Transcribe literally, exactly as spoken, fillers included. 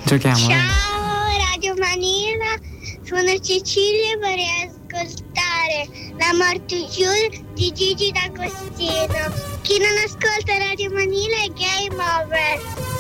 Giochiamo. Ciao eh. Radio Manila, sono Cecilia e vorrei ascoltare La morte Jules di Gigi D'Agostino. Chi non ascolta Radio Manila è game over.